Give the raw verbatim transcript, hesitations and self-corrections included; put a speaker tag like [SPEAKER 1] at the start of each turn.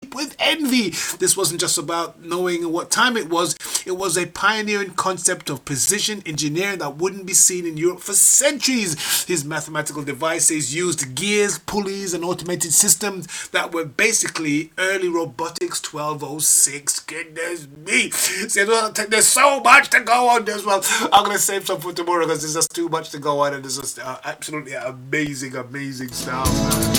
[SPEAKER 1] weep with envy. This wasn't just about knowing what time it was. It was a pioneering concept of precision engineering that wouldn't be seen in Europe for centuries. His mathematical devices used gears, pulleys, and automated systems that were basically early robotics twelve oh six. Goodness me. See, there's so much to go on as well. I'm going to save some for tomorrow because there's just too much to go on, and there's just uh, absolutely amazing, amazing stuff.